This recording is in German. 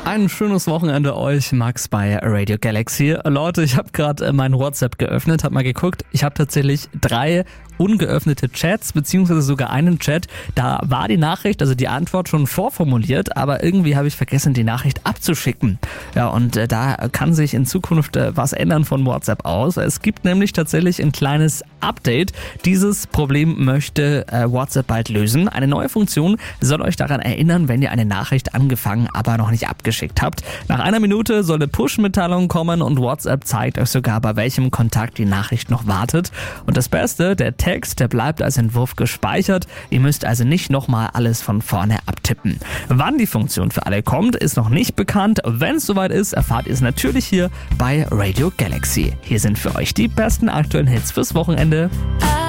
Ein schönes Wochenende euch, Max bei Radio Galaxy. Leute, ich habe gerade mein WhatsApp geöffnet, habe mal geguckt. Ich habe tatsächlich 3 ungeöffnete Chats, beziehungsweise sogar einen Chat. Da war die Nachricht, also die Antwort schon vorformuliert, aber irgendwie habe ich vergessen, die Nachricht abzuschicken. Ja, und da kann sich in Zukunft was ändern von WhatsApp aus. Es gibt nämlich tatsächlich ein kleines Update. Dieses Problem möchte WhatsApp bald lösen. Eine neue Funktion soll euch daran erinnern, wenn ihr eine Nachricht angefangen, aber noch nicht abgeschickt habt. Nach 1 Minute soll eine Push-Mitteilung kommen und WhatsApp zeigt euch sogar, bei welchem Kontakt die Nachricht noch wartet. Und das Beste, der Text, der bleibt als Entwurf gespeichert. Ihr müsst also nicht nochmal alles von vorne abtippen. Wann die Funktion für alle kommt, ist noch nicht bekannt. Wenn es soweit ist, erfahrt ihr es natürlich hier bei Radio Galaxy. Hier sind für euch die besten aktuellen Hits fürs Wochenende.